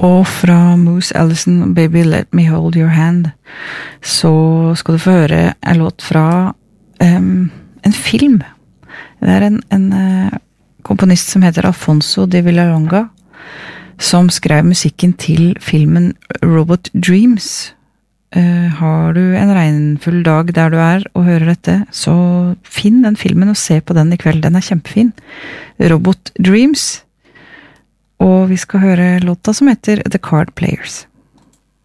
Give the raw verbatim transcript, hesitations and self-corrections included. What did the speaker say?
Og fra Moose Allison, Baby Let Me Hold Your Hand, så skal du få høre en låt fra um, en film. Det er en, en uh, komponist som heter Alfonso de Villalonga, som skrev musikken til filmen Robot Dreams. Uh, har du en regnfull dag der du er og hører dette, så finn den filmen og se på den i kveld. Den er kjempefin. Robot Dreams. Og vi skal høre låta som heter The Card Players.